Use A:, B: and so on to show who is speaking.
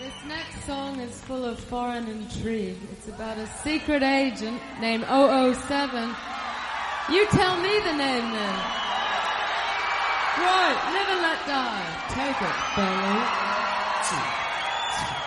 A: This next song is full of foreign intrigue. It's about a secret agent named 007. You tell me the name then. Right, Never Let Die. Take it, Belly.